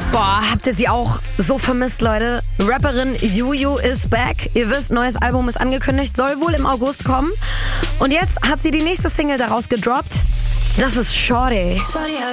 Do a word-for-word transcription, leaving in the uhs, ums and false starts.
Boah, habt ihr sie auch so vermisst, Leute? Rapperin Juju is back. Ihr wisst, neues Album ist angekündigt, soll wohl im August kommen. Und jetzt hat sie die nächste Single daraus gedroppt. Das ist Shorty.